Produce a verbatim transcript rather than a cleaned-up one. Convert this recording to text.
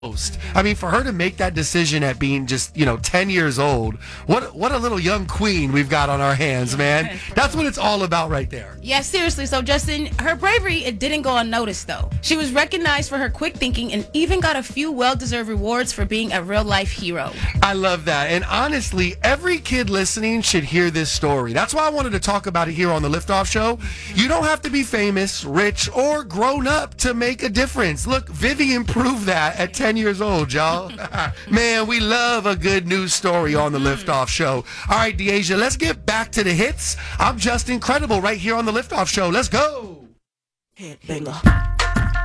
I mean, for her to make that decision at being just, you know, ten years old, what what a little young queen we've got on our hands, man. That's what it's all about right there. Yeah, seriously. So, Justin, her bravery, it didn't go unnoticed, though. She was recognized for her quick thinking and even got a few well-deserved rewards for being a real-life hero. I love that. And honestly, every kid listening should hear this story. That's why I wanted to talk about it here on the Liftoff Show. You don't have to be famous, rich, or grown up to make a difference. Look, Vivian proved that at ten years old, y'all. Man, we love a good news story on the Liftoff Show. All right, Deasia, let's get back to the hits. I'm Justin Credible right here on the Liftoff Show. Let's go. Headbanger.